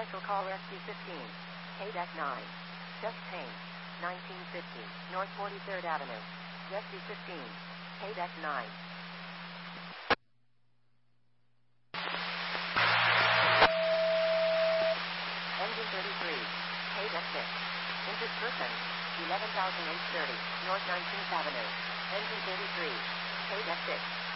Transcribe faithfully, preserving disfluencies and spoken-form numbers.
Commercial call Rescue fifteen. K-Deck nine. Just change. nineteen fifty. North forty-third Avenue. Rescue fifteen. K-Deck nine. Engine thirty-three. K-Deck six. Injured person. eleven thousand eight hundred thirty. North nineteenth Avenue. Engine thirty-three. K-Deck six.